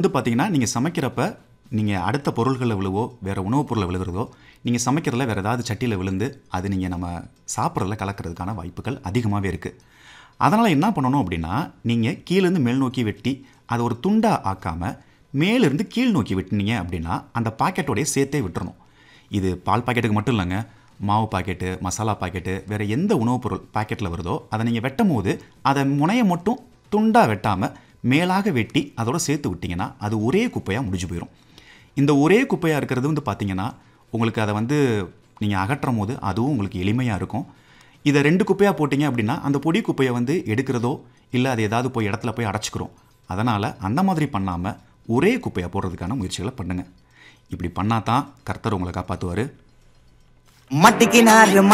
பார்த்தீங்கன்னா, நீங்க சமைக்கிறப்ப, நீங்க அடுத்த பொருள்கள்ல விழுவோ, வேற உணவுப் பொருள்ல விழுகிறதோ, நீங்க சமைக்கிறதுல வேற ஏதாவது சட்டியில விழுந்து, அது நீங்க நம்ம சாப்பிடுறதுல கலக்கிறதுக்கான வாய்ப்புகள் அதிகமாவே இருக்கு. அதனால என்ன பண்ணணும் அப்படின்னா, நீங்க கீழேருந்து மேல் நோக்கி வெட்டி, அத ஒரு துண்டா ஆக்காம, மேலிருந்து கீழ் நோக்கி வெட்டுனீங்க அப்படின்னா, அந்த பாக்கெட்டோடயே சேர்த்தே விட்டுறணும். இது பால் பாக்கெட்டுக்கு மட்டும் இல்லங்க. மாவு பாக்கெட்டு, மசாலா பாக்கெட்டு, வேற எந்த உணவுப் பொருள் பாக்கெட்ல வருதோ, அத நீங்க வெட்டும்போது, அத முனைய மட்டும் துண்டா வெட்டாம, மேலாக வெட்டி அதோட சேர்த்து விட்டீங்கன்னா, அது ஒரே குப்பையா முடிஞ்சு போயிரும். இந்த ஒரே குப்பையா இருக்கிறது வந்து பார்த்தீங்கன்னா, உங்களுக்கு அத வந்து நீங்க அகற்றும்போது, அதுவும் உங்களுக்கு எளிமையா இருக்கும். இத 2 குப்பையா போட்டீங்க அப்படின்னா, அந்த பொடி குப்பைய வந்து எடுக்கிறதோ, இல்ல அது ஏதாவது போய் இடத்துல போய் அடைச்சுக்கும். அதனால அந்த மாதிரி பண்ணாம, ஒரே குப்பையா போடுறதுக்கான முயற்சிகள பண்ணுங்க. இப்படி பண்ணா தான் கர்த்தர் உங்கள காப்பாத்துவாரு. மட்டிக்கினாரு